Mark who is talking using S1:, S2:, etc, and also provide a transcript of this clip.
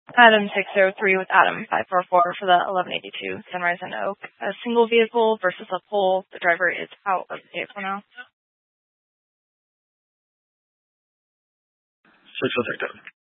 S1: Adam 603 with Adam 544 for the 1182 Sunrise and Oak. A single vehicle versus a pole. The driver is out of the vehicle now.
S2: 6 detective.